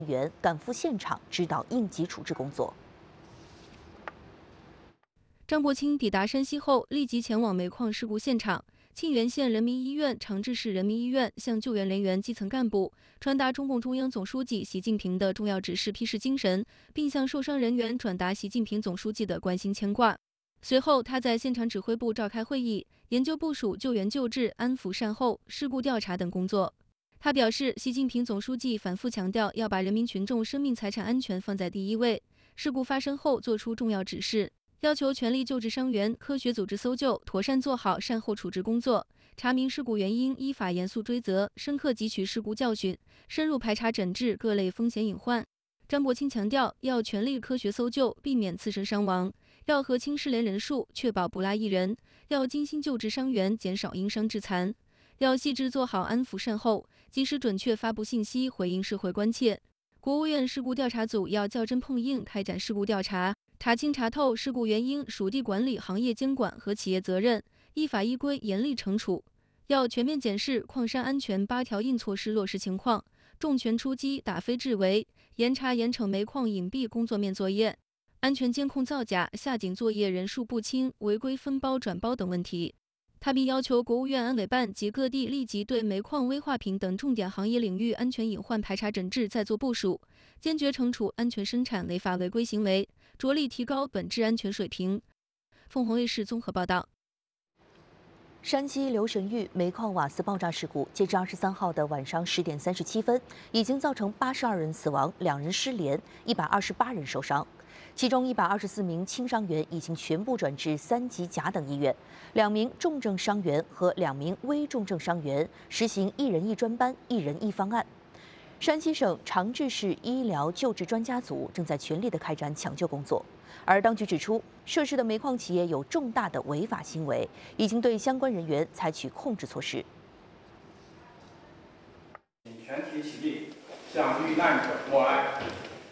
员赶赴现场指导应急处置工作。 张伯清抵达山西后，立即前往煤矿事故现场。沁源县人民医院、长治市人民医院向救援人员基层干部传达中共中央总书记习近平的重要指示批示精神，并向受伤人员转达习近平总书记的关心牵挂。随后，他在现场指挥部召开会议，研究部署救援救治、安抚善后、事故调查等工作。他表示，习近平总书记反复强调要把人民群众生命财产安全放在第一位。事故发生后，作出重要指示，要求全力救治伤员，科学组织搜救，妥善做好善后处置工作，查明事故原因，依法严肃追责，深刻汲取事故教训，深入排查诊治各类风险隐患。张伯清强调，要全力科学搜救，避免次生伤亡，要核清失联人数，确保不落一人，要精心救治伤员，减少因伤致残，要细致做好安抚善后，及时准确发布信息，回应社会关切。国务院事故调查组要较真碰硬开展事故调查，查清查透事故原因、属地管理、行业监管和企业责任，依法依规严厉惩处。要全面检视矿山安全8条硬措施落实情况，重拳出击，打非治为，严查严惩煤矿隐蔽工作面作业、安全监控造假、下井作业人数不清、违规分包转包等问题。他并要求国务院安委办及各地立即对煤矿、危化品等重点行业领域安全隐患排查整治再做部署，坚决惩处安全生产违法违规行为，着力提高本质安全水平。凤凰卫视综合报道。 山西刘神峪煤矿瓦斯爆炸事故，截至23号的晚上10点37分，已经造成82人死亡，2人失联，128人受伤。其中124名轻伤员已经全部转至3级甲等医院，2名重症伤员和2名危重症伤员实行1人1专班、1人1方案。山西省长治市医疗救治专家组正在全力地开展抢救工作，而当局指出，涉事的煤矿企业有重大的违法行为，已经对相关人员采取控制措施。 全体起立，向遇难者默哀。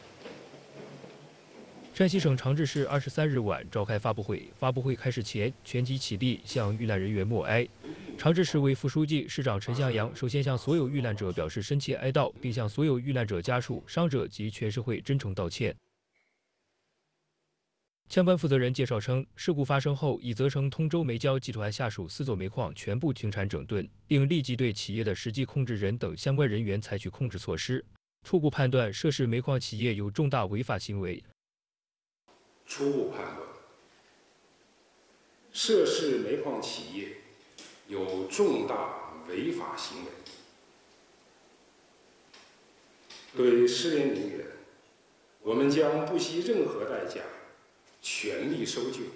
山西省长治市23日晚召开发布会，发布会开始前，全体起立向遇难人员默哀。长治市委副书记、市长陈向阳首先向所有遇难者表示深切哀悼，并向所有遇难者家属、伤者及全社会真诚道歉。相关负责人介绍称，事故发生后，已责成通州煤焦集团下属4座煤矿全部停产整顿，并立即对企业的实际控制人等相关人员采取控制措施。初步判断，涉事煤矿企业有重大违法行为。 初步判断，涉事煤矿企业有重大违法行为，对失联人员，我们将不惜任何代价全力搜救。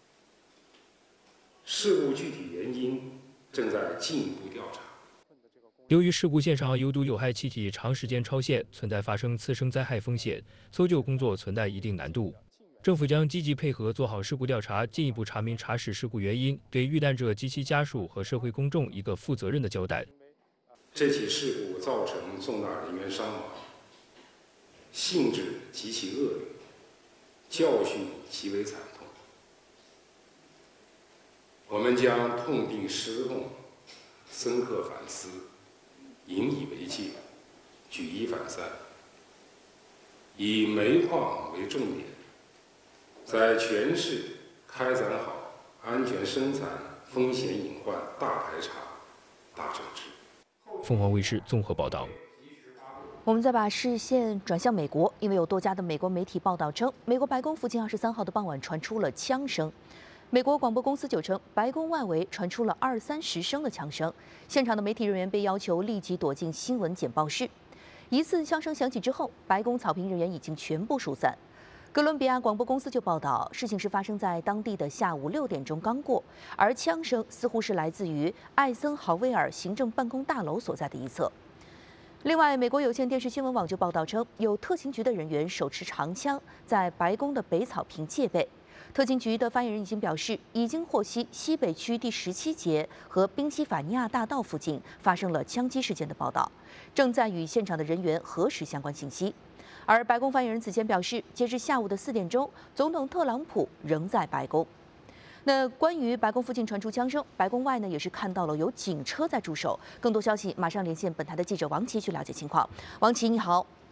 事故具体原因正在进一步调查。 由于事故现场有毒有害气体长时间超限，存在发生次生灾害风险，搜救工作存在一定难度。政府将积极配合做好事故调查，进一步查明查实事故原因，对遇难者及其家属和社会公众一个负责任的交代。 这起事故造成重大人员伤亡，性质极其恶劣，教训极为惨痛。我们将痛定思痛，深刻反思，引以为戒，举一反三，以煤矿为重点，在全市开展好安全生产风险隐患大排查、大整治。 凤凰卫视综合报道。 我们再把视线转向美国，因为有多家的美国媒体报道称，美国白宫附近23号的傍晚传出了枪声。美国广播公司就称，白宫外围传出了20-30声的枪声，现场的媒体人员被要求立即躲进新闻简报室。疑似枪声响起之后，白宫草坪人员已经全部疏散。哥伦比亚广播公司就报道，事情是发生在当地的下午6点钟刚过，而枪声似乎是来自于艾森豪威尔行政办公大楼所在的一侧。另外，美国有线电视新闻网就报道称，有特勤局的人员手持长枪在白宫的北草坪戒备。特勤局的发言人已经表示，已经获悉西北区第17节和宾夕法尼亚大道附近发生了枪击事件的报道，正在与现场的人员核实相关信息。而白宫发言人此前表示，截至下午的4点钟，总统特朗普仍在白宫。那关于白宫附近传出枪声，白宫外呢也是看到了有警车在驻守。更多消息马上连线本台的记者王琦去了解情况。王琦，你好。